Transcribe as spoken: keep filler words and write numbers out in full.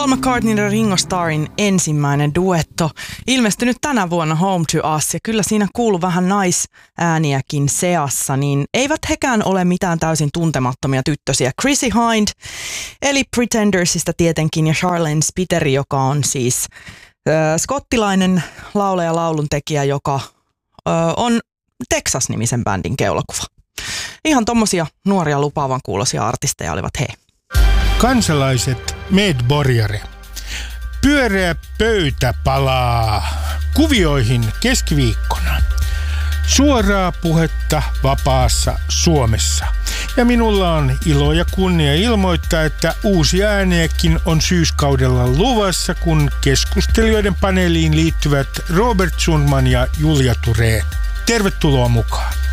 Paul McCartneyn ja Ringo Starrin ensimmäinen duetto, ilmestynyt tänä vuonna Home to Us, ja kyllä siinä kuuluu vähän naisääniäkin seassa, niin eivät hekään ole mitään täysin tuntemattomia tyttösiä. Chrissie Hynde, eli Pretendersista tietenkin, ja Charlene Spiteri, joka on siis äh, skottilainen laulaja ja lauluntekijä, joka äh, on Texas-nimisen bändin keulakuva. Ihan tommosia nuoria lupaavan kuulosia artisteja olivat he. Kansalaiset medborgare. Pyöreä pöytä palaa kuvioihin keskiviikkona. Suoraa puhetta vapaassa Suomessa. Ja minulla on ilo ja kunnia ilmoittaa, että uusia ääniäkin on syyskaudella luvassa, kun keskustelijoiden paneeliin liittyvät Robert Sundman ja Julia Thorén. Tervetuloa mukaan.